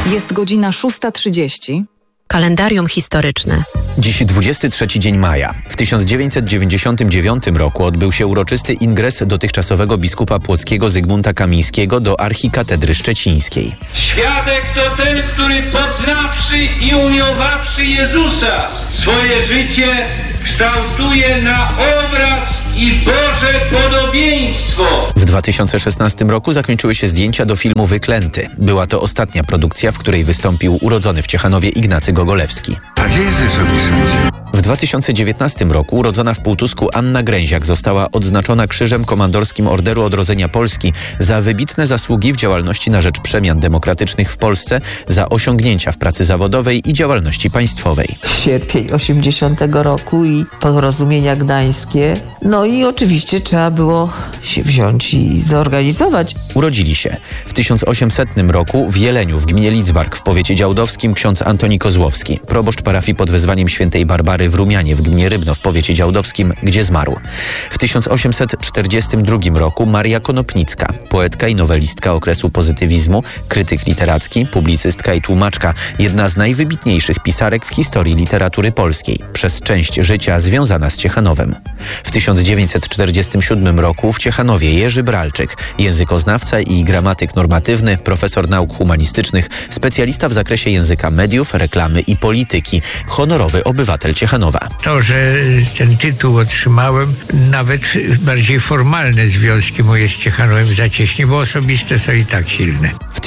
Jest godzina 6:30. Kalendarium historyczne. Dziś 23 dzień maja. W 1999 roku odbył się uroczysty ingres dotychczasowego biskupa płockiego Zygmunta Kamińskiego do archikatedry szczecińskiej. Świadek to ten, który poznawszy i umiłowawszy Jezusa, swoje życie kształtuje na obraz i Boże podobieństwo. W 2016 roku zakończyły się zdjęcia do filmu Wyklęty. Była to ostatnia produkcja, w której wystąpił urodzony w Ciechanowie Ignacy Gogolewski. Tak jest, Wysoki Sądzie. W 2019 roku urodzona w Półtusku Anna Gręziak została odznaczona Krzyżem Komandorskim Orderu Odrodzenia Polski za wybitne zasługi w działalności na rzecz przemian demokratycznych w Polsce, za osiągnięcia w pracy zawodowej i działalności państwowej. Sierpień 80 roku i porozumienia gdańskie. No i oczywiście trzeba było się wziąć i zorganizować. Urodzili się w 1800 roku w Jeleniu w gminie Lidzbark w powiecie działdowskim ksiądz Antoni Kozłowski, proboszcz parafii pod wezwaniem świętej Barbary w Rumianie w gminie Rybno w powiecie działdowskim, gdzie zmarł. W 1842 roku Maria Konopnicka, poetka i nowelistka okresu pozytywizmu, krytyk literacki, publicystka i tłumaczka, jedna z najwybitniejszych pisarek w historii literatury polskiej, przez część życia związana z Ciechanowem. W 1947 roku w Ciechanowie Jerzy Bralczyk, językoznawca i gramatyk normatywny, profesor nauk humanistycznych, specjalista w zakresie języka mediów, reklamy i polityki, honorowy obywatel Ciechanowa. To, że ten tytuł otrzymałem, nawet bardziej formalne związki moje z Ciechanowem zacieśni, bo osobiste są i tak silne. W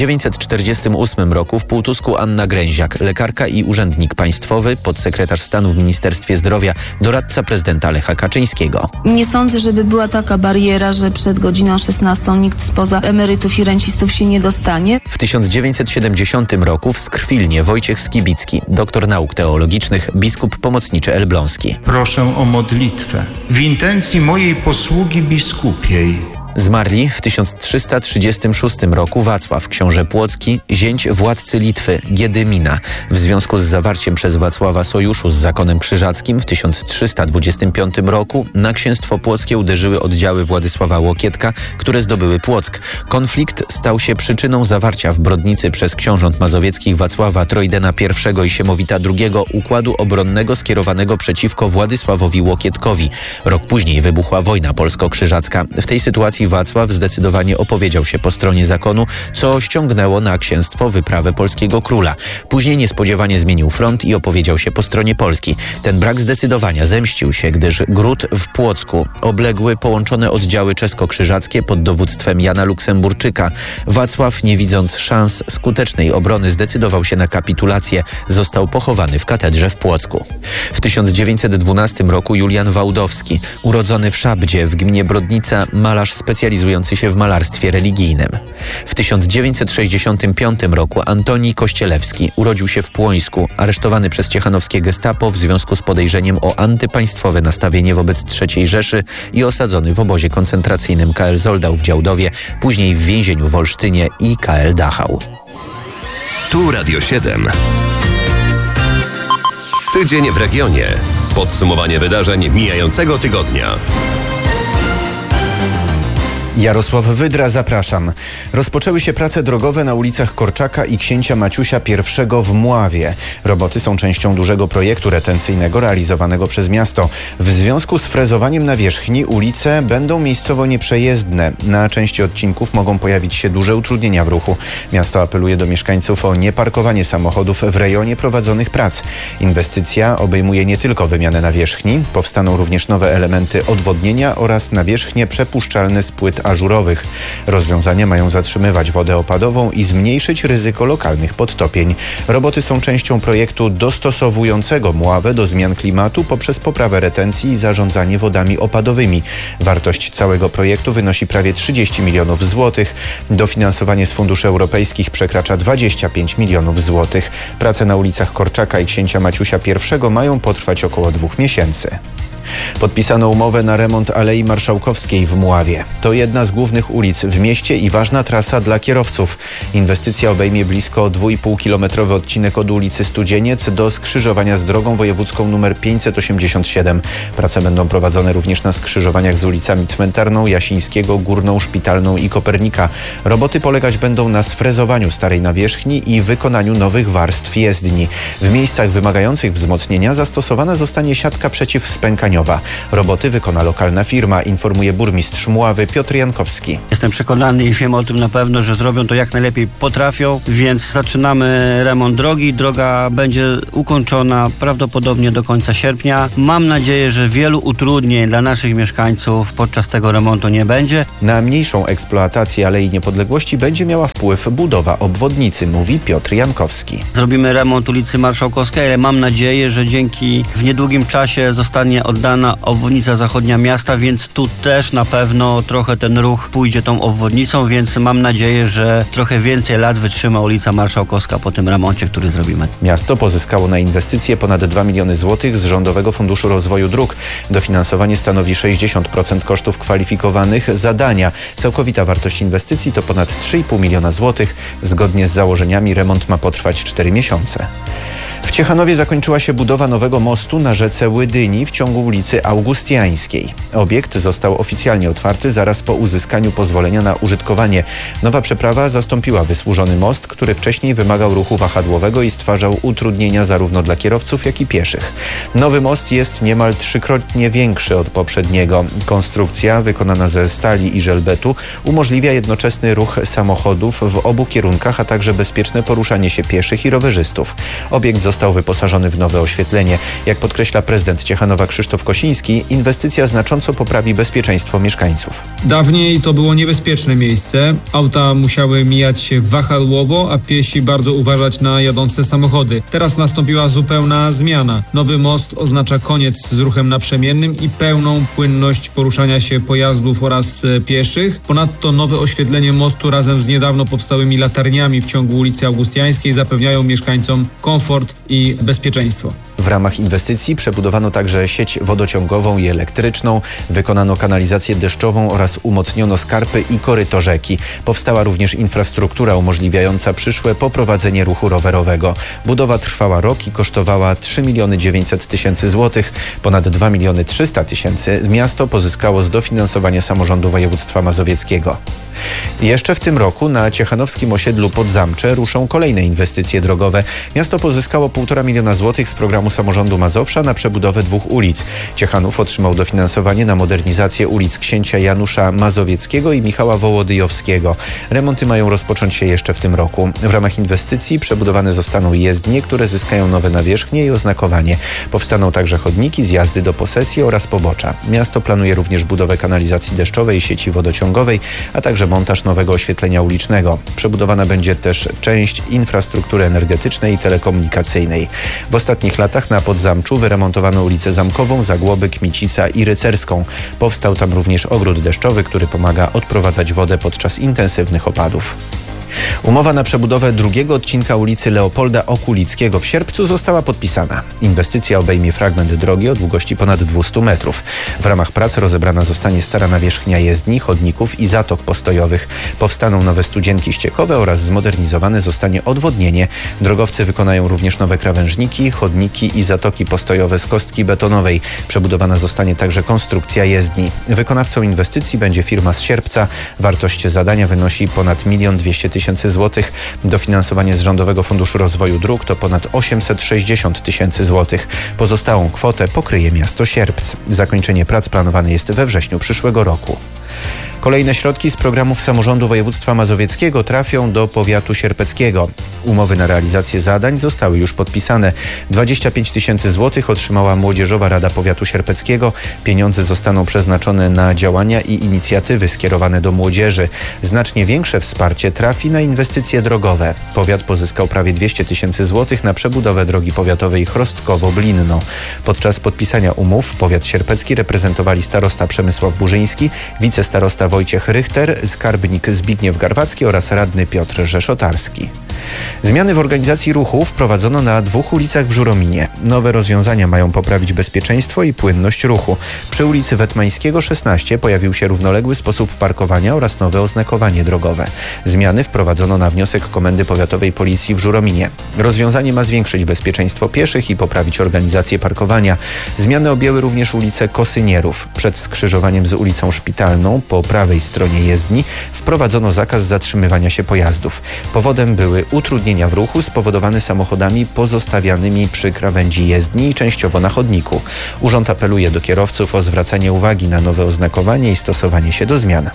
1948 roku w Półtusku Anna Gręziak, lekarka i urzędnik państwowy, podsekretarz stanu w Ministerstwie Zdrowia, doradca prezydenta Lecha Kaczyńskiego. Nie sądzę, żeby była taka bariera, że przed godziną 16 nikt spoza emerytów i rencistów się nie dostanie. W 1970 roku w Skrwilnie Wojciech Skibicki, doktor nauk teologicznych, biskup pomocniczy elbląski. Proszę o modlitwę w intencji mojej posługi biskupiej. Zmarli w 1336 roku Wacław, książę płocki, zięć władcy Litwy, Giedymina. W związku z zawarciem przez Wacława sojuszu z zakonem krzyżackim w 1325 roku na księstwo płockie uderzyły oddziały Władysława Łokietka, które zdobyły Płock. Konflikt stał się przyczyną zawarcia w Brodnicy przez książąt mazowieckich Wacława Trojdena I i Siemowita II układu obronnego skierowanego przeciwko Władysławowi Łokietkowi. Rok później wybuchła wojna polsko-krzyżacka. W tej sytuacji Wacław zdecydowanie opowiedział się po stronie zakonu, co ściągnęło na księstwo wyprawę polskiego króla. Później niespodziewanie zmienił front i opowiedział się po stronie Polski. Ten brak zdecydowania zemścił się, gdyż gród w Płocku obległy połączone oddziały czesko-krzyżackie pod dowództwem Jana Luksemburczyka. Wacław, nie widząc szans skutecznej obrony, zdecydował się na kapitulację. Został pochowany w katedrze w Płocku. W 1912 roku Julian Wałdowski, urodzony w Szabdzie w gminie Brodnica, malarz specjalizujący się w malarstwie religijnym. W 1965 roku Antoni Kościelewski urodził się w Płońsku, aresztowany przez ciechanowskie gestapo w związku z podejrzeniem o antypaństwowe nastawienie wobec III Rzeszy i osadzony w obozie koncentracyjnym KL Zoldau w Działdowie, później w więzieniu w Olsztynie i KL Dachau. Tu Radio 7. Tydzień w regionie. Podsumowanie wydarzeń mijającego tygodnia. Jarosław Wydra, zapraszam. Rozpoczęły się prace drogowe na ulicach Korczaka i Księcia Maciusia I w Mławie. Roboty są częścią dużego projektu retencyjnego realizowanego przez miasto. W związku z frezowaniem nawierzchni ulice będą miejscowo nieprzejezdne. Na części odcinków mogą pojawić się duże utrudnienia w ruchu. Miasto apeluje do mieszkańców o nieparkowanie samochodów w rejonie prowadzonych prac. Inwestycja obejmuje nie tylko wymianę nawierzchni, powstaną również nowe elementy odwodnienia oraz nawierzchnie przepuszczalne z płyt ażurowych. Rozwiązania mają zatrzymywać wodę opadową i zmniejszyć ryzyko lokalnych podtopień. Roboty są częścią projektu dostosowującego Mławę do zmian klimatu poprzez poprawę retencji i zarządzanie wodami opadowymi. Wartość całego projektu wynosi prawie 30 milionów złotych. Dofinansowanie z funduszy europejskich przekracza 25 milionów złotych. Prace na ulicach Korczaka i Księcia Maciusia I mają potrwać około 2 miesięcy. Podpisano umowę na remont Alei Marszałkowskiej w Mławie. To jedna z głównych ulic w mieście i ważna trasa dla kierowców. Inwestycja obejmie blisko 2,5-kilometrowy odcinek od ulicy Studzieniec do skrzyżowania z drogą wojewódzką nr 587. Prace będą prowadzone również na skrzyżowaniach z ulicami Cmentarną, Jasińskiego, Górną, Szpitalną i Kopernika. Roboty polegać będą na sfrezowaniu starej nawierzchni i wykonaniu nowych warstw jezdni. W miejscach wymagających wzmocnienia zastosowana zostanie siatka przeciwspękaniowa. Roboty wykona lokalna firma, informuje burmistrz Mławy Piotr Jankowski. Jestem przekonany i wiem o tym na pewno, że zrobią to jak najlepiej potrafią, więc zaczynamy remont drogi. Droga będzie ukończona prawdopodobnie do końca sierpnia. Mam nadzieję, że wielu utrudnień dla naszych mieszkańców podczas tego remontu nie będzie. Na mniejszą eksploatację Alei Niepodległości będzie miała wpływ budowa obwodnicy, mówi Piotr Jankowski. Zrobimy remont ulicy Marszałkowskiej, ale mam nadzieję, że dzięki w niedługim czasie zostanie oddana obwodnica zachodnia miasta, więc tu też na pewno trochę ten ruch pójdzie tą obwodnicą, więc mam nadzieję, że trochę więcej lat wytrzyma ulica Marszałkowska po tym remoncie, który zrobimy. Miasto pozyskało na inwestycje ponad 2 miliony złotych z Rządowego Funduszu Rozwoju Dróg. Dofinansowanie stanowi 60% kosztów kwalifikowanych zadania. Całkowita wartość inwestycji to ponad 3,5 miliona złotych. Zgodnie z założeniami remont ma potrwać 4 miesiące. W Ciechanowie zakończyła się budowa nowego mostu na rzece Łydyni w ciągu ulicy Augustiańskiej. Obiekt został oficjalnie otwarty zaraz po uzyskaniu pozwolenia na użytkowanie. Nowa przeprawa zastąpiła wysłużony most, który wcześniej wymagał ruchu wahadłowego i stwarzał utrudnienia zarówno dla kierowców, jak i pieszych. Nowy most jest niemal 3-krotnie większy od poprzedniego. Konstrukcja, wykonana ze stali i żelbetu, umożliwia jednoczesny ruch samochodów w obu kierunkach, a także bezpieczne poruszanie się pieszych i rowerzystów. Obiekt został wyposażony w nowe oświetlenie. Jak podkreśla prezydent Ciechanowa Krzysztof Kosiński, inwestycja znacząco poprawi bezpieczeństwo mieszkańców. Dawniej to było niebezpieczne miejsce. Auta musiały mijać się wahadłowo, a piesi bardzo uważać na jadące samochody. Teraz nastąpiła zupełna zmiana. Nowy most oznacza koniec z ruchem naprzemiennym i pełną płynność poruszania się pojazdów oraz pieszych. Ponadto nowe oświetlenie mostu razem z niedawno powstałymi latarniami w ciągu ulicy Augustiańskiej zapewniają mieszkańcom komfort i bezpieczeństwo. W ramach inwestycji przebudowano także sieć wodociągową i elektryczną, wykonano kanalizację deszczową oraz umocniono skarpy i koryto rzeki. Powstała również infrastruktura umożliwiająca przyszłe poprowadzenie ruchu rowerowego. Budowa trwała rok i kosztowała 3 900 000 złotych. Ponad 2 300 000 miasto pozyskało z dofinansowania samorządu województwa mazowieckiego. Jeszcze w tym roku na ciechanowskim osiedlu Podzamcze ruszą kolejne inwestycje drogowe. Miasto pozyskało 1,5 miliona złotych z programu samorządu Mazowsza na przebudowę 2 ulic. Ciechanów otrzymał dofinansowanie na modernizację ulic Księcia Janusza Mazowieckiego i Michała Wołodyjowskiego. Remonty mają rozpocząć się jeszcze w tym roku. W ramach inwestycji przebudowane zostaną jezdnie, które zyskają nowe nawierzchnie i oznakowanie. Powstaną także chodniki, zjazdy do posesji oraz pobocza. Miasto planuje również budowę kanalizacji deszczowej i sieci wodociągowej, a także montaż nowego oświetlenia ulicznego. Przebudowana będzie też część infrastruktury energetycznej i telekomunikacyjnej. W ostatnich latach na Podzamczu wyremontowano ulicę Zamkową, Zagłoby, Kmicica i Rycerską. Powstał tam również ogród deszczowy, który pomaga odprowadzać wodę podczas intensywnych opadów. Umowa na przebudowę drugiego odcinka ulicy Leopolda Okulickiego w Sierpcu została podpisana. Inwestycja obejmie fragment drogi o długości ponad 200 metrów. W ramach prac rozebrana zostanie stara nawierzchnia jezdni, chodników i zatok postojowych. Powstaną nowe studzienki ściekowe oraz zmodernizowane zostanie odwodnienie. Drogowcy wykonają również nowe krawężniki, chodniki i zatoki postojowe z kostki betonowej. Przebudowana zostanie także konstrukcja jezdni. Wykonawcą inwestycji będzie firma z Sierpca. Wartość zadania wynosi ponad 1 200 000 złotych. Dofinansowanie z Rządowego Funduszu Rozwoju Dróg to ponad 860 000 złotych. Pozostałą kwotę pokryje miasto Sierpc. Zakończenie prac planowane jest we wrześniu przyszłego roku. Kolejne środki z programów samorządu województwa mazowieckiego trafią do powiatu sierpeckiego. Umowy na realizację zadań zostały już podpisane. 25 000 złotych otrzymała Młodzieżowa Rada Powiatu Sierpeckiego. Pieniądze zostaną przeznaczone na działania i inicjatywy skierowane do młodzieży. Znacznie większe wsparcie trafi na inwestycje drogowe. Powiat pozyskał prawie 200 000 złotych na przebudowę drogi powiatowej Chrostkowo-Blinno. Podczas podpisania umów powiat sierpecki reprezentowali starosta Przemysław Burzyński, wicestarosta Wojciech Rychter, skarbnik Zbigniew Garwacki oraz radny Piotr Rzeszotarski. Zmiany w organizacji ruchu wprowadzono na 2 ulicach w Żurominie. Nowe rozwiązania mają poprawić bezpieczeństwo i płynność ruchu. Przy ulicy Wetmańskiego 16 pojawił się równoległy sposób parkowania oraz nowe oznakowanie drogowe. Zmiany wprowadzono na wniosek Komendy Powiatowej Policji w Żurominie. Rozwiązanie ma zwiększyć bezpieczeństwo pieszych i poprawić organizację parkowania. Zmiany objęły również ulicę Kosynierów. Przed skrzyżowaniem z ulicą Szpitalną po prawej stronie jezdni wprowadzono zakaz zatrzymywania się pojazdów. Powodem były utrudnienia w ruchu spowodowane samochodami pozostawianymi przy krawędzi jezdni i częściowo na chodniku. Urząd apeluje do kierowców o zwracanie uwagi na nowe oznakowanie i stosowanie się do zmian.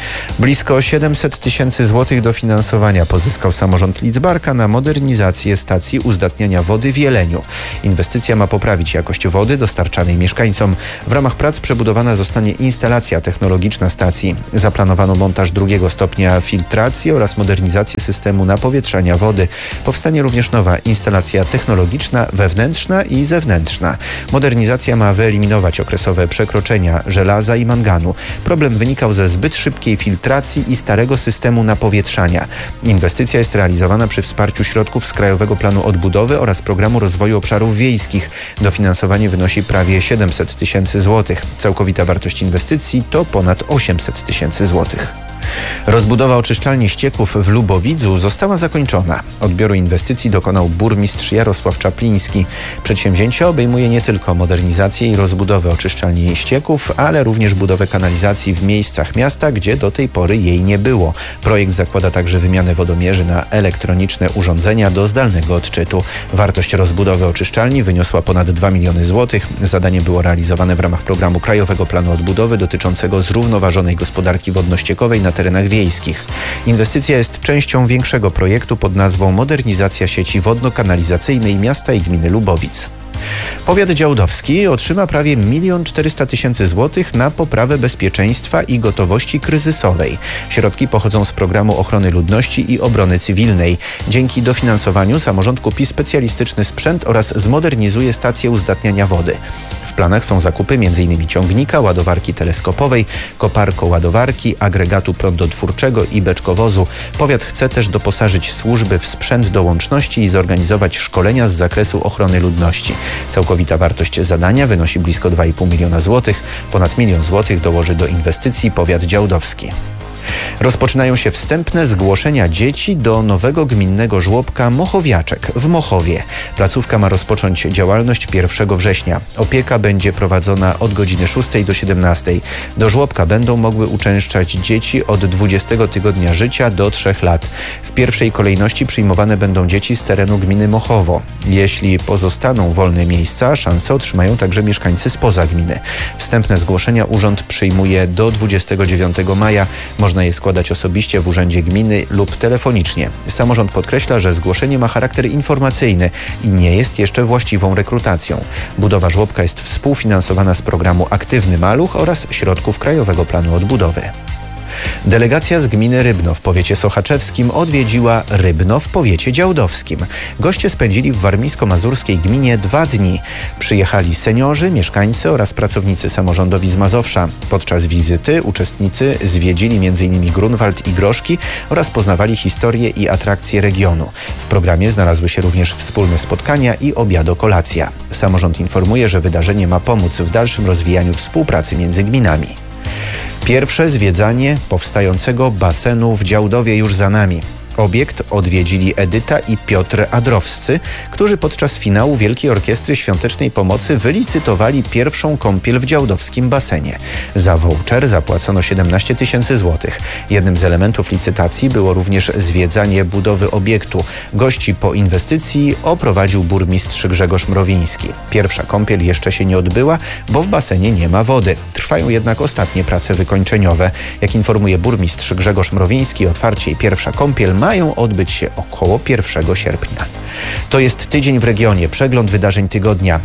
Blisko 700 tysięcy złotych dofinansowania pozyskał samorząd Lidzbarka na modernizację stacji uzdatniania wody w Jeleniu. Inwestycja ma poprawić jakość wody dostarczanej mieszkańcom. W ramach prac przebudowana zostanie instalacja technologiczna stacji. Zaplanowano montaż 2. stopnia filtracji oraz modernizację systemu napowietrzania wody. Powstanie również nowa instalacja technologiczna wewnętrzna i zewnętrzna. Modernizacja ma wyeliminować okresowe przekroczenia żelaza i manganu. Problem wynikał ze zbyt szybkiej filtracji i starego systemu napowietrzania. Inwestycja jest realizowana przy wsparciu środków z Krajowego Planu Odbudowy oraz Programu Rozwoju Obszarów Wiejskich. Dofinansowanie wynosi prawie 700 tysięcy złotych. Całkowita wartość inwestycji to ponad 800 tysięcy złotych. Rozbudowa oczyszczalni ścieków w Lubowidzu została zakończona. Odbioru inwestycji dokonał burmistrz Jarosław Czapliński. Przedsięwzięcie obejmuje nie tylko modernizację i rozbudowę oczyszczalni ścieków, ale również budowę kanalizacji w miejscach miasta, gdzie do tej pory jej nie było. Projekt zakłada także wymianę wodomierzy na elektroniczne urządzenia do zdalnego odczytu. Wartość rozbudowy oczyszczalni wyniosła ponad 2 miliony złotych. Zadanie było realizowane w ramach programu Krajowego Planu Odbudowy dotyczącego zrównoważonej gospodarki wodno-ściekowej na terenach wiejskich. Inwestycja jest częścią większego projektu pod nazwą Modernizacja sieci wodno-kanalizacyjnej miasta i gminy Lubowic. Powiat działdowski otrzyma prawie 1 400 000 złotych na poprawę bezpieczeństwa i gotowości kryzysowej. Środki pochodzą z Programu Ochrony Ludności i Obrony Cywilnej. Dzięki dofinansowaniu samorząd kupi specjalistyczny sprzęt oraz zmodernizuje stację uzdatniania wody. W planach są zakupy m.in. ciągnika, ładowarki teleskopowej, koparko-ładowarki, agregatu prądotwórczego i beczkowozu. Powiat chce też doposażyć służby w sprzęt do łączności i zorganizować szkolenia z zakresu ochrony ludności. Całkowita wartość zadania wynosi blisko 2,5 miliona złotych. Ponad 1 milion złotych dołoży do inwestycji powiat działdowski. Rozpoczynają się wstępne zgłoszenia dzieci do nowego gminnego żłobka Mochowiaczek w Mochowie. Placówka ma rozpocząć działalność 1 września. Opieka będzie prowadzona od godziny 6 do 17. Do żłobka będą mogły uczęszczać dzieci od 20 tygodnia życia do 3 lat. W pierwszej kolejności przyjmowane będą dzieci z terenu gminy Mochowo. Jeśli pozostaną wolne miejsca, szansę otrzymają także mieszkańcy spoza gminy. Wstępne zgłoszenia urząd przyjmuje do 29 maja. Można je składać osobiście w urzędzie gminy lub telefonicznie. Samorząd podkreśla, że zgłoszenie ma charakter informacyjny i nie jest jeszcze właściwą rekrutacją. Budowa żłobka jest współfinansowana z programu Aktywny Maluch oraz środków Krajowego Planu Odbudowy. Delegacja z gminy Rybno w powiecie sochaczewskim odwiedziła Rybno w powiecie działdowskim. Goście spędzili w warmińsko-mazurskiej gminie 2 dni. Przyjechali seniorzy, mieszkańcy oraz pracownicy samorządowi z Mazowsza. Podczas wizyty uczestnicy zwiedzili m.in. Grunwald i Groszki oraz poznawali historię i atrakcje regionu. W programie znalazły się również wspólne spotkania i obiado-kolacja. Samorząd informuje, że wydarzenie ma pomóc w dalszym rozwijaniu współpracy między gminami. Pierwsze zwiedzanie powstającego basenu w Działdowie już za nami. Obiekt odwiedzili Edyta i Piotr Adrowscy, którzy podczas finału Wielkiej Orkiestry Świątecznej Pomocy wylicytowali pierwszą kąpiel w działdowskim basenie. Za voucher zapłacono 17 000 złotych. Jednym z elementów licytacji było również zwiedzanie budowy obiektu. Gości po inwestycji oprowadził burmistrz Grzegorz Mrowiński. Pierwsza kąpiel jeszcze się nie odbyła, bo w basenie nie ma wody. Trwają jednak ostatnie prace wykończeniowe. Jak informuje burmistrz Grzegorz Mrowiński, otwarcie i pierwsza kąpiel mają odbyć się około 1 sierpnia. To jest Tydzień w regionie, przegląd wydarzeń tygodnia. W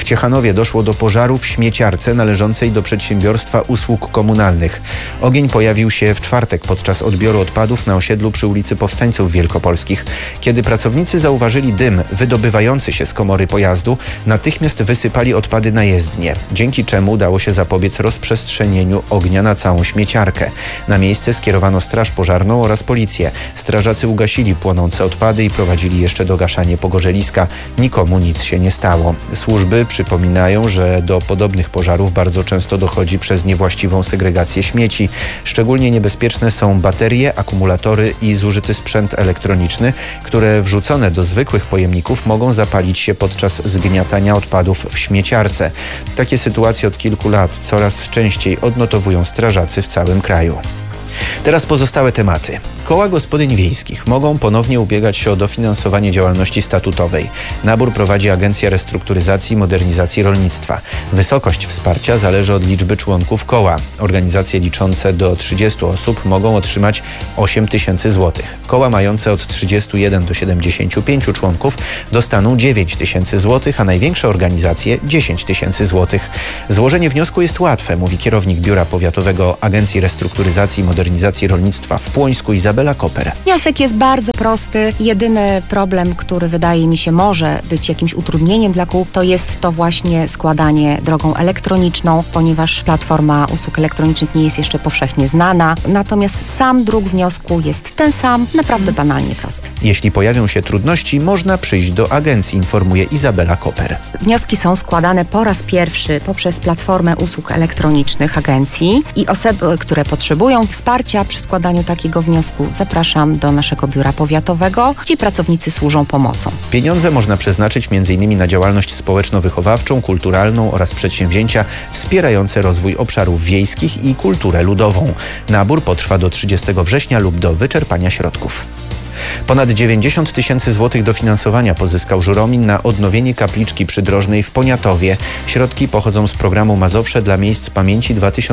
Ciechanowie doszło do pożaru w śmieciarce należącej do przedsiębiorstwa usług komunalnych. Ogień pojawił się w czwartek podczas odbioru odpadów na osiedlu przy ulicy Powstańców Wielkopolskich. Kiedy pracownicy zauważyli dym wydobywający się z komory pojazdu, natychmiast wysypali odpady na jezdnię, dzięki czemu udało się zapobiec rozprzestrzenieniu ognia na całą śmieciarkę. Na miejsce skierowano straż pożarną oraz policję. Strażacy ugasili płonące odpady i prowadzili jeszcze dogaszanie pogorzeliska. Nikomu nic się nie stało. Służby przypominają, że do podobnych pożarów bardzo często dochodzi przez niewłaściwą segregację śmieci. Szczególnie niebezpieczne są baterie, akumulatory i zużyty sprzęt elektroniczny, które wrzucone do zwykłych pojemników mogą zapalić się podczas zgniatania odpadów w śmieciarce. Takie sytuacje od kilku lat coraz częściej odnotowują strażacy w całym kraju. Teraz pozostałe tematy. Koła gospodyń wiejskich mogą ponownie ubiegać się o dofinansowanie działalności statutowej. Nabór prowadzi Agencja Restrukturyzacji i Modernizacji Rolnictwa. Wysokość wsparcia zależy od liczby członków koła. Organizacje liczące do 30 osób mogą otrzymać 8 tysięcy złotych. Koła mające od 31 do 75 członków dostaną 9 tysięcy złotych, a największe organizacje 10 tysięcy złotych. Złożenie wniosku jest łatwe, mówi kierownik Biura Powiatowego Agencji Restrukturyzacji i Modernizacji Rolnictwa w Płońsku Izabela Koper. Wniosek jest bardzo prosty. Jedyny problem, który wydaje mi się może być jakimś utrudnieniem dla kół, to jest to właśnie składanie drogą elektroniczną, ponieważ platforma usług elektronicznych nie jest jeszcze powszechnie znana. Natomiast sam druk wniosku jest ten sam, naprawdę banalnie prosty. Jeśli pojawią się trudności, można przyjść do agencji, informuje Izabela Koper. Wnioski są składane po raz pierwszy poprzez platformę usług elektronicznych agencji i osoby, które potrzebują wsparcia przy składaniu takiego wniosku, zapraszam do naszego biura powiatowego, gdzie pracownicy służą pomocą. Pieniądze można przeznaczyć m.in. na działalność społeczno-wychowawczą, kulturalną oraz przedsięwzięcia wspierające rozwój obszarów wiejskich i kulturę ludową. Nabór potrwa do 30 września lub do wyczerpania środków. Ponad 90 tysięcy złotych dofinansowania pozyskał Żuromin na odnowienie kapliczki przydrożnej w Poniatowie. Środki pochodzą z programu Mazowsze dla miejsc pamięci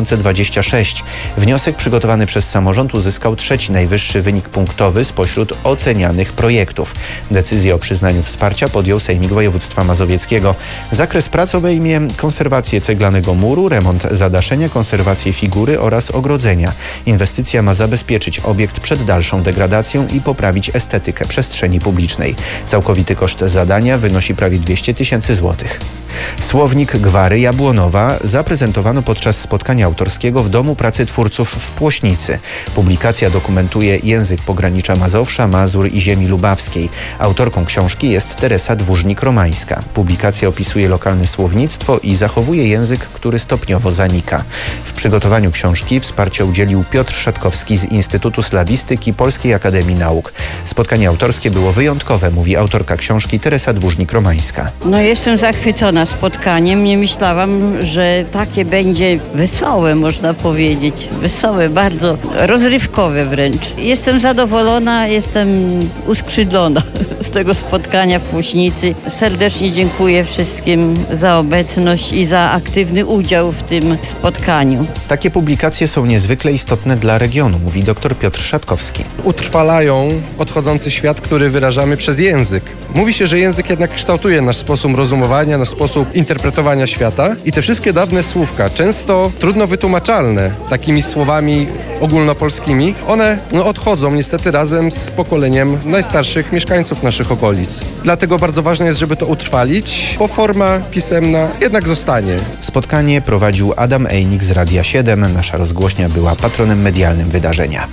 2026. Wniosek przygotowany przez samorząd uzyskał trzeci najwyższy wynik punktowy spośród ocenianych projektów. Decyzję o przyznaniu wsparcia podjął Sejmik Województwa Mazowieckiego. Zakres prac obejmie konserwację ceglanego muru, remont zadaszenia, konserwację figury oraz ogrodzenia. Inwestycja ma zabezpieczyć obiekt przed dalszą degradacją i poprawić estetykę przestrzeni publicznej. Całkowity koszt zadania wynosi prawie 200 tysięcy złotych. Słownik Gwary Jabłonowa zaprezentowano podczas spotkania autorskiego w Domu Pracy Twórców w Płośnicy. Publikacja dokumentuje język pogranicza Mazowsza, Mazur i ziemi lubawskiej. Autorką książki jest Teresa Dwórznik-Romańska. Publikacja opisuje lokalne słownictwo i zachowuje język, który stopniowo zanika. W przygotowaniu książki wsparcia udzielił Piotr Szatkowski z Instytutu Slawistyki Polskiej Akademii Nauk. Spotkanie autorskie było wyjątkowe, mówi autorka książki Teresa Dwórznik-Romańska. Jestem zachwycona spotkaniem. Nie myślałam, że takie będzie wesołe, można powiedzieć. Wesołe, bardzo rozrywkowe wręcz. Jestem zadowolona, jestem uskrzydlona z tego spotkania w Płośnicy. Serdecznie dziękuję wszystkim za obecność i za aktywny udział w tym spotkaniu. Takie publikacje są niezwykle istotne dla regionu, mówi dr Piotr Szatkowski. Utrwalają odchodzący świat, który wyrażamy przez język. Mówi się, że język jednak kształtuje nasz sposób rozumowania, nasz sposób interpretowania świata i te wszystkie dawne słówka, często trudno wytłumaczalne takimi słowami ogólnopolskimi, one odchodzą niestety razem z pokoleniem najstarszych mieszkańców naszych okolic. Dlatego bardzo ważne jest, żeby to utrwalić, bo forma pisemna jednak zostanie. Spotkanie prowadził Adam Ejnik z Radia 7. Nasza rozgłośnia była patronem medialnym wydarzenia.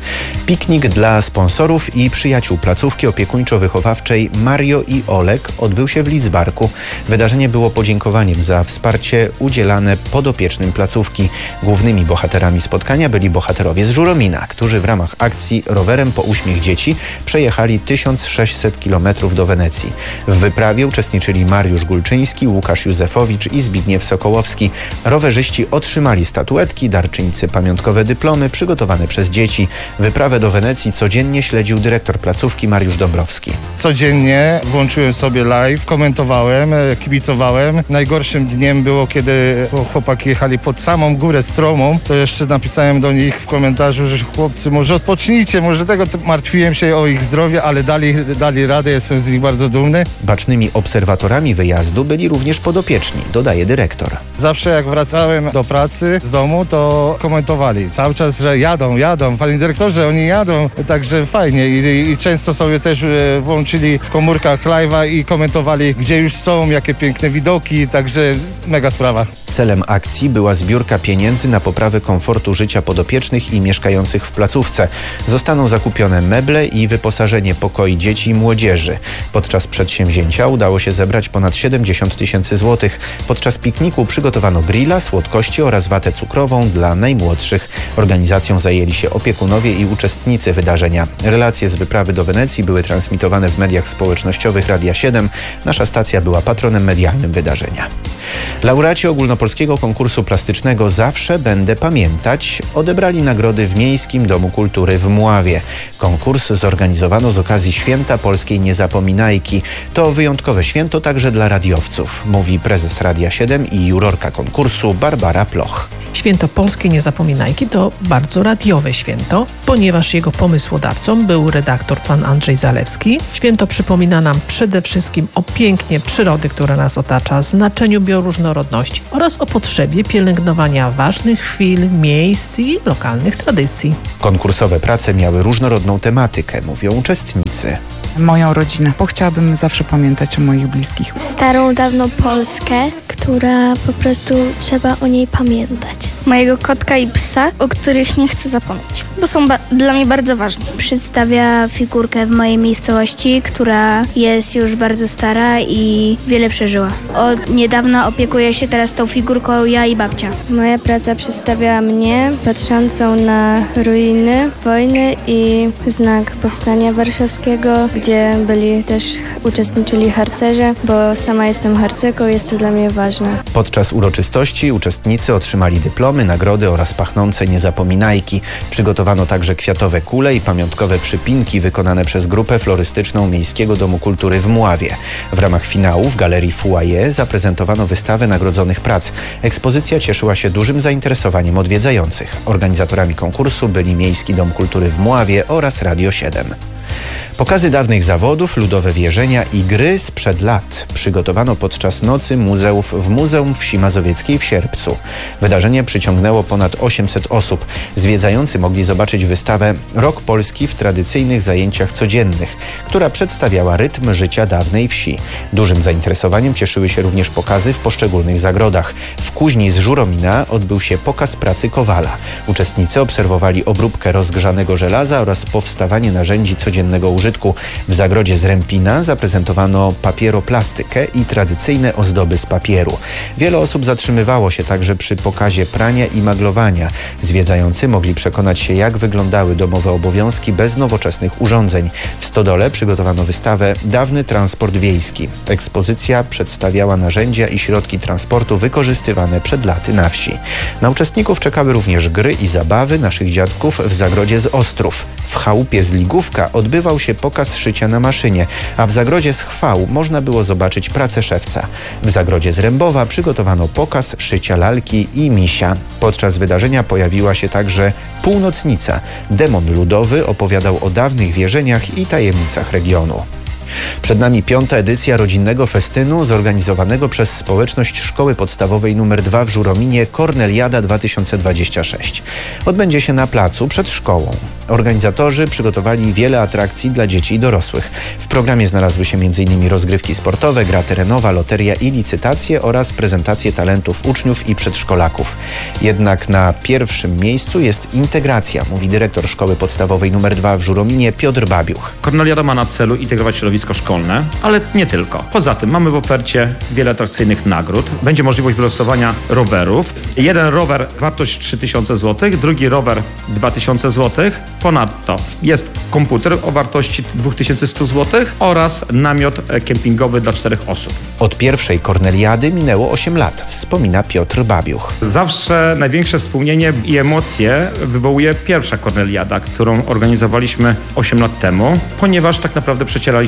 Piknik dla sponsorów i przyjaciół placówki opiekuńczo-wychowawczej Mario i Olek odbył się w Lidzbarku. Wydarzenie było podziękowaniem za wsparcie udzielane podopiecznym placówki. Głównymi bohaterami spotkania byli bohaterowie z Żuromina, którzy w ramach akcji Rowerem po uśmiech dzieci przejechali 1600 km do Wenecji. W wyprawie uczestniczyli Mariusz Gulczyński, Łukasz Józefowicz i Zbigniew Sokołowski. Rowerzyści otrzymali statuetki, darczyńcy pamiątkowe dyplomy przygotowane przez dzieci. Wyprawę do Wenecji codziennie śledził dyrektor placówki Mariusz Dąbrowski. codziennie włączyłem sobie live, komentowałem, kibicowałem. Najgorszym dniem było, kiedy chłopaki jechali pod samą górę stromą. To jeszcze napisałem do nich w komentarzu, że chłopcy, może odpocznijcie, może tego martwiłem się o ich zdrowie, ale dali radę, jestem z nich bardzo dumny. Bacznymi obserwatorami wyjazdu byli również podopieczni, dodaje dyrektor. Zawsze jak wracałem do pracy z domu, to komentowali cały czas, że jadą, panie dyrektorze, oni jadą, także fajnie i często sobie też włączyli w komórkach live'a i komentowali, gdzie już są, jakie piękne widoki, także mega sprawa. Celem akcji była zbiórka pieniędzy na poprawę komfortu życia podopiecznych i mieszkających w placówce. Zostaną zakupione meble i wyposażenie pokoi dzieci i młodzieży. Podczas przedsięwzięcia udało się zebrać ponad 70 000 złotych. Podczas pikniku przygotowano grilla, słodkości oraz watę cukrową dla najmłodszych. Organizacją zajęli się opiekunowie i uczestnicy wydarzenia. Relacje z wyprawy do Wenecji były transmitowane w mediach społecznościowych Radia 7. Nasza stacja była patronem medialnym wydarzenia. Laureaci ogólnopolskiego konkursu plastycznego Zawsze będę pamiętać odebrali nagrody w Miejskim Domu Kultury w Mławie. Konkurs zorganizowano z okazji Święta Polskiej Niezapominajki. To wyjątkowe święto także dla radiowców, mówi prezes Radia 7 i jurorka konkursu Barbara Ploch. Święto Polskiej Niezapominajki to bardzo radiowe święto, ponieważ jego pomysłodawcą był redaktor pan Andrzej Zalewski. Święto przypomina nam przede wszystkim o pięknie przyrody, która nas otacza, znaczeniu bioróżnorodności oraz o potrzebie pielęgnowania ważnych chwil, miejsc i lokalnych tradycji. Konkursowe prace miały różnorodną tematykę, mówią uczestnicy. Moją rodzinę, bo chciałabym zawsze pamiętać o moich bliskich. Starą, dawną Polskę, która po prostu trzeba o niej pamiętać. Mojego kotka i psa, o których nie chcę zapomnieć, bo są dla mnie bardzo ważni. Przedstawia figurkę w mojej miejscowości, która jest już bardzo stara i wiele przeżyła. Od niedawna opiekuję się teraz tą figurką ja i babcia. Moja praca przedstawia mnie patrzącą na ruiny wojny i znak Powstania Warszawskiego, gdzie uczestniczyli harcerze, bo sama jestem harcerką, jest to dla mnie ważne. Podczas uroczystości uczestnicy otrzymali dyplomy, nagrody oraz pachnące niezapominajki. Przygotowano także kwiatowe kule i pamiątkowe przypinki wykonane przez grupę florystyczną Miejskiego Domu Kultury w Mławie. W ramach finału w galerii Foyer zaprezentowano wystawę nagrodzonych prac. Ekspozycja cieszyła się dużym zainteresowaniem odwiedzających. Organizatorami konkursu byli Miejski Dom Kultury w Mławie oraz Radio 7. Pokazy dawnych zawodów, ludowe wierzenia i gry sprzed lat przygotowano podczas Nocy Muzeów w Muzeum Wsi Mazowieckiej w Sierpcu. Wydarzenie przyciągnęło ponad 800 osób. Zwiedzający mogli zobaczyć wystawę Rok Polski w tradycyjnych zajęciach codziennych, która przedstawiała rytm życia dawnej wsi. Dużym zainteresowaniem cieszyły się również pokazy w poszczególnych zagrodach. W Kuźni z Żuromina odbył się pokaz pracy kowala. Uczestnicy obserwowali obróbkę rozgrzanego żelaza oraz powstawanie narzędzi codziennego użytku. W zagrodzie z Rępina zaprezentowano papieroplastykę i tradycyjne ozdoby z papieru. Wiele osób zatrzymywało się także przy pokazie prania i maglowania. Zwiedzający mogli przekonać się, jak wyglądały domowe obowiązki bez nowoczesnych urządzeń. W Stodole przygotowano wystawę Dawny transport wiejski. Ekspozycja przedstawiała narzędzia i środki transportu wykorzystywane przed laty na wsi. Na uczestników czekały również gry i zabawy naszych dziadków w zagrodzie z Ostrów. W chałupie z Ligówka odbywał się pokaz szycia na maszynie, a w zagrodzie z Chwał można było zobaczyć pracę szewca. W zagrodzie z Rębowa przygotowano pokaz szycia lalki i misia. Podczas wydarzenia pojawiła się także północnica. Demon ludowy opowiadał o dawnych wierzeniach i tajemnicach regionu. Przed nami 5. edycja rodzinnego festynu zorganizowanego przez społeczność Szkoły Podstawowej nr 2 w Żurominie Korneliada 2026. Odbędzie się na placu przed szkołą. Organizatorzy przygotowali wiele atrakcji dla dzieci i dorosłych. W programie znalazły się m.in. rozgrywki sportowe, gra terenowa, loteria i licytacje oraz prezentacje talentów uczniów i przedszkolaków. Jednak na pierwszym miejscu jest integracja, mówi dyrektor Szkoły Podstawowej nr 2 w Żurominie Piotr Babiuch. Korneliada ma na celu integrować środowisko szkolne, ale nie tylko. Poza tym mamy w ofercie wiele atrakcyjnych nagród. Będzie możliwość wylosowania rowerów. Jeden rower wartość 3000 zł, drugi rower 2000 zł. Ponadto jest komputer o wartości 2100 zł oraz namiot kempingowy dla 4 osób. Od pierwszej Korneliady minęło 8 lat, wspomina Piotr Babiuch. Zawsze największe wspomnienie i emocje wywołuje pierwsza Korneliada, którą organizowaliśmy 8 lat temu, ponieważ tak naprawdę przecieraliśmy szlaki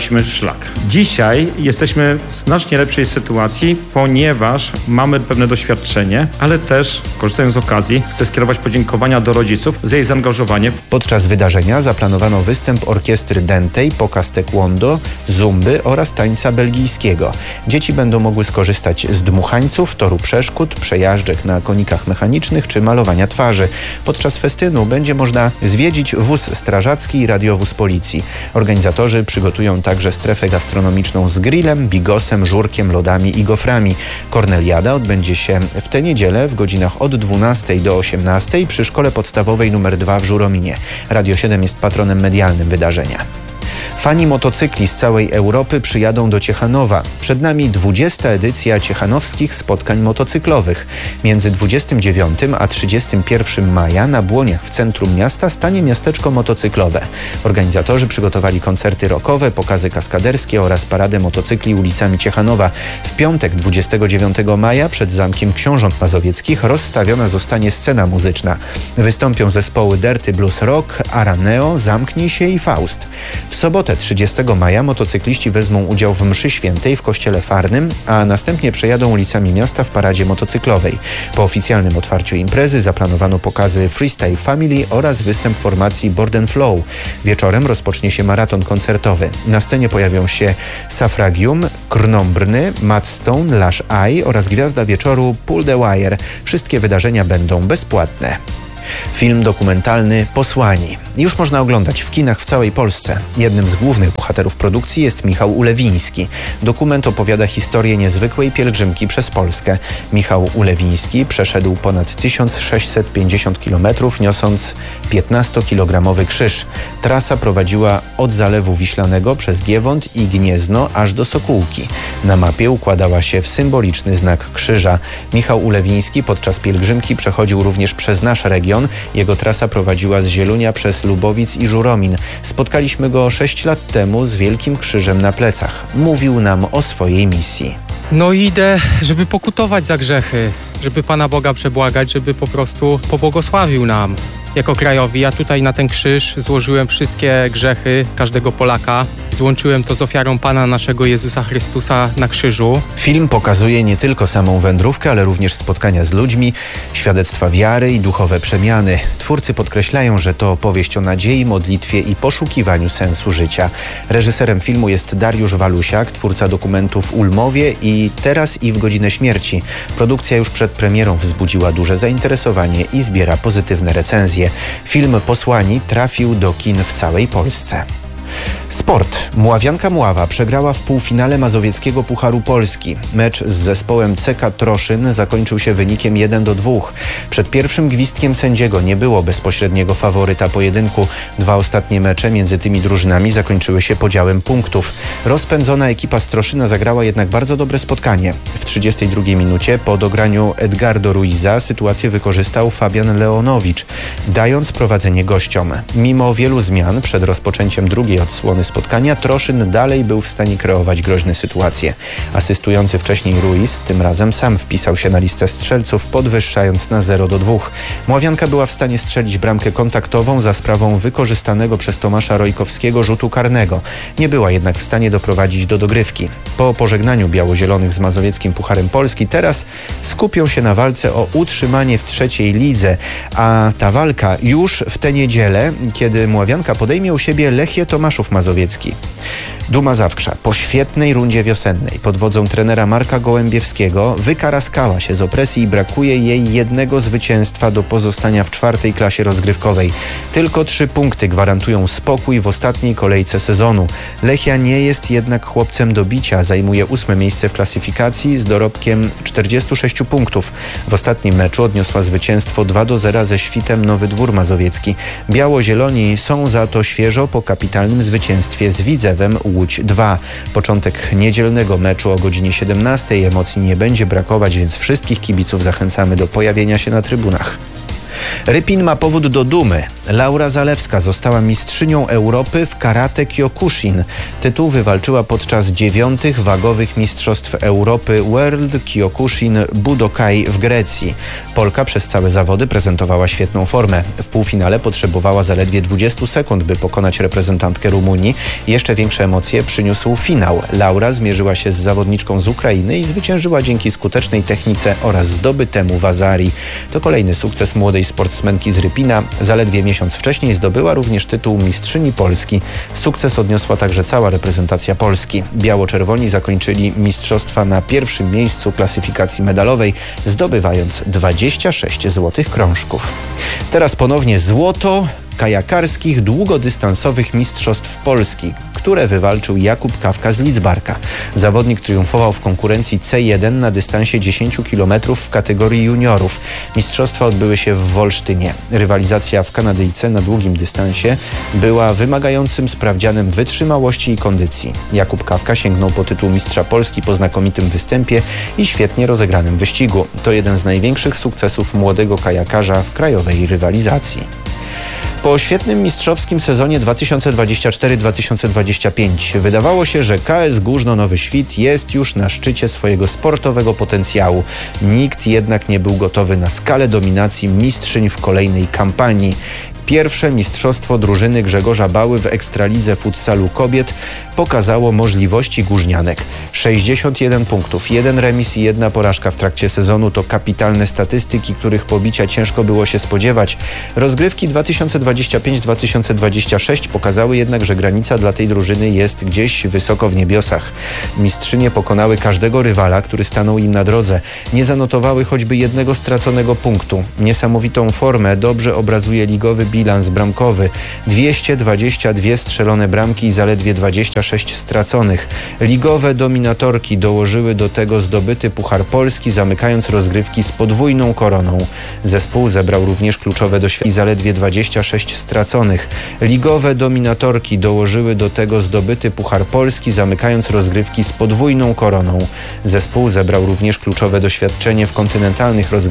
szlak. Dzisiaj jesteśmy w znacznie lepszej sytuacji, ponieważ mamy pewne doświadczenie, ale też, korzystając z okazji, chcę skierować podziękowania do rodziców za jej zaangażowanie. Podczas wydarzenia zaplanowano występ orkiestry dętej, pokaz taekwondo, zumby oraz tańca belgijskiego. Dzieci będą mogły skorzystać z dmuchańców, toru przeszkód, przejażdżek na konikach mechanicznych czy malowania twarzy. Podczas festynu będzie można zwiedzić wóz strażacki i radiowóz policji. Organizatorzy przygotują także strefę gastronomiczną z grillem, bigosem, żurkiem, lodami i goframi. Korneliada odbędzie się w tę niedzielę w godzinach od 12 do 18 przy Szkole Podstawowej nr 2 w Żurominie. Radio 7 jest patronem medialnym wydarzenia. Fani motocykli z całej Europy przyjadą do Ciechanowa. Przed nami 20. edycja ciechanowskich spotkań motocyklowych. Między 29 a 31 maja na Błoniach w centrum miasta stanie miasteczko motocyklowe. Organizatorzy przygotowali koncerty rockowe, pokazy kaskaderskie oraz paradę motocykli ulicami Ciechanowa. W piątek 29 maja przed Zamkiem Książąt Mazowieckich rozstawiona zostanie scena muzyczna. Wystąpią zespoły Dirty Blues Rock, Araneo, Zamknij się i Faust. W sobotę 30 maja motocykliści wezmą udział w mszy świętej w kościele Farnym, a następnie przejadą ulicami miasta w paradzie motocyklowej. Po oficjalnym otwarciu imprezy zaplanowano pokazy Freestyle Family oraz występ formacji Borden Flow. Wieczorem rozpocznie się maraton koncertowy. Na scenie pojawią się Safragium, Krnombrny, Matt Stone, Lash Eye oraz gwiazda wieczoru Pull the Wire. Wszystkie wydarzenia będą bezpłatne. Film dokumentalny Posłani. Już można oglądać w kinach w całej Polsce. Jednym z głównych bohaterów produkcji jest Michał Ulewiński. Dokument opowiada historię niezwykłej pielgrzymki przez Polskę. Michał Ulewiński przeszedł ponad 1650 km, niosąc 15-kilogramowy krzyż. Trasa prowadziła od Zalewu Wiślanego przez Giewont i Gniezno aż do Sokółki. Na mapie układała się w symboliczny znak krzyża. Michał Ulewiński podczas pielgrzymki przechodził również przez nasz region. Jego trasa prowadziła z Zielunia przez Lubowic i Żuromin. Spotkaliśmy go 6 lat temu z wielkim krzyżem na plecach. Mówił nam o swojej misji. No idę, żeby pokutować za grzechy, żeby Pana Boga przebłagać, żeby po prostu pobłogosławił nam. Jako krajowi ja tutaj na ten krzyż złożyłem wszystkie grzechy każdego Polaka. Złączyłem to z ofiarą Pana naszego Jezusa Chrystusa na krzyżu. Film pokazuje nie tylko samą wędrówkę, ale również spotkania z ludźmi, świadectwa wiary i duchowe przemiany. Twórcy podkreślają, że to opowieść o nadziei, modlitwie i poszukiwaniu sensu życia. Reżyserem filmu jest Dariusz Walusiak, twórca dokumentów w Ulmowie i Teraz i w godzinę śmierci. Produkcja już przed premierą wzbudziła duże zainteresowanie i zbiera pozytywne recenzje. Film Posłani trafił do kin w całej Polsce. Sport. Mławianka Mława przegrała w półfinale Mazowieckiego Pucharu Polski. Mecz z zespołem CK Troszyn zakończył się wynikiem 1-2. Przed pierwszym gwizdkiem sędziego nie było bezpośredniego faworyta pojedynku. 2 ostatnie mecze między tymi drużynami zakończyły się podziałem punktów. Rozpędzona ekipa z Troszyna zagrała jednak bardzo dobre spotkanie. W 32 minucie po dograniu Edgardo Ruiza sytuację wykorzystał Fabian Leonowicz, dając prowadzenie gościom. Mimo wielu zmian przed rozpoczęciem drugiej odsłony spotkania Troszyn dalej był w stanie kreować groźne sytuacje. Asystujący wcześniej Ruiz tym razem sam wpisał się na listę strzelców, podwyższając na 0-2. Mławianka była w stanie strzelić bramkę kontaktową za sprawą wykorzystanego przez Tomasza Rojkowskiego rzutu karnego. Nie była jednak w stanie doprowadzić do dogrywki. Po pożegnaniu biało-zielonych z Mazowieckim Pucharem Polski teraz skupią się na walce o utrzymanie w trzeciej lidze, a ta walka już w tę niedzielę, kiedy Mławianka podejmie u siebie Lechię Tomaszów Mazowiecki. Duma Zawksza po świetnej rundzie wiosennej pod wodzą trenera Marka Gołębiewskiego wykaraskała się z opresji i brakuje jej jednego zwycięstwa do pozostania w 4. klasie rozgrywkowej. Tylko 3 punkty gwarantują spokój w ostatniej kolejce sezonu. Lechia nie jest jednak chłopcem do bicia. Zajmuje 8. miejsce w klasyfikacji z dorobkiem 46 punktów. W ostatnim meczu odniosła zwycięstwo 2-0 ze Świtem Nowy Dwór Mazowiecki. Biało-zieloni są za to świeżo po kapitalnym zwycięstwie z Widzewem Łódź 2. Początek niedzielnego meczu o godzinie 17. Emocji nie będzie brakować, więc wszystkich kibiców zachęcamy do pojawienia się na trybunach. Rypin ma powód do dumy. Laura Zalewska została mistrzynią Europy w karate Kyokushin. Tytuł wywalczyła podczas 9. wagowych mistrzostw Europy World Kyokushin Budokai w Grecji. Polka przez całe zawody prezentowała świetną formę. W półfinale potrzebowała zaledwie 20 sekund, by pokonać reprezentantkę Rumunii. Jeszcze większe emocje przyniósł finał. Laura zmierzyła się z zawodniczką z Ukrainy i zwyciężyła dzięki skutecznej technice oraz zdobytemu wazarii. To kolejny sukces młodej sportsmenki z Rypina. Zaledwie miesiąc wcześniej zdobyła również tytuł mistrzyni Polski. Sukces odniosła także cała reprezentacja Polski. Biało-czerwoni zakończyli mistrzostwa na pierwszym miejscu klasyfikacji medalowej, zdobywając 26 złotych krążków. Teraz ponownie złoto kajakarskich długodystansowych mistrzostw Polski, które wywalczył Jakub Kawka z Lidzbarka. Zawodnik triumfował w konkurencji C1 na dystansie 10 km w kategorii juniorów. Mistrzostwa odbyły się w Wolsztynie. Rywalizacja w Kanadyjce na długim dystansie była wymagającym sprawdzianem wytrzymałości i kondycji. Jakub Kawka sięgnął po tytuł mistrza Polski po znakomitym występie i świetnie rozegranym wyścigu. To jeden z największych sukcesów młodego kajakarza w krajowej rywalizacji. Po świetnym mistrzowskim sezonie 2024-2025 wydawało się, że KS Górzno Nowy Świt jest już na szczycie swojego sportowego potencjału. Nikt jednak nie był gotowy na skalę dominacji mistrzyń w kolejnej kampanii. Pierwsze mistrzostwo drużyny Grzegorza Bały w Ekstralidze futsalu kobiet pokazało możliwości górznianek. 61 punktów, 1 remis i 1 porażka w trakcie sezonu to kapitalne statystyki, których pobicia ciężko było się spodziewać. Rozgrywki 2025-2026 pokazały jednak, że granica dla tej drużyny jest gdzieś wysoko w niebiosach. Mistrzynie pokonały każdego rywala, który stanął im na drodze. Nie zanotowały choćby jednego straconego punktu. Niesamowitą formę dobrze obrazuje ligowy bilans bramkowy. 222 strzelone bramki i zaledwie 26 straconych. Ligowe dominatorki dołożyły do tego zdobyty Puchar Polski, zamykając rozgrywki z podwójną koroną. Zespół zebrał również kluczowe doświadczenie i zaledwie 26 straconych. Ligowe dominatorki dołożyły do tego zdobyty Puchar Polski, zamykając rozgrywki z podwójną koroną. Zespół zebrał również kluczowe doświadczenie w kontynentalnych rozgrywkach